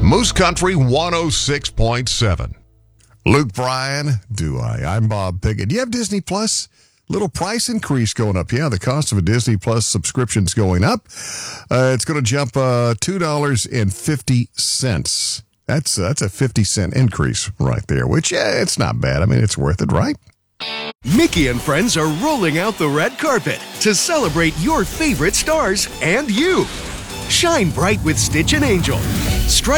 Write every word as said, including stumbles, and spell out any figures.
Moose Country one oh six point seven. Luke Bryan, do I? I'm Bob Pickett. Do you have Disney Plus? Little price increase going up. Yeah, the cost of a Disney Plus subscription's going up. Uh, it's going to jump uh, two dollars and fifty cents. That's, uh, that's a fifty cent increase right there, which, yeah, it's not bad. I mean, it's worth it, right? Mickey and friends are rolling out the red carpet to celebrate your favorite stars and you. Shine bright with Stitch and Angel. Strike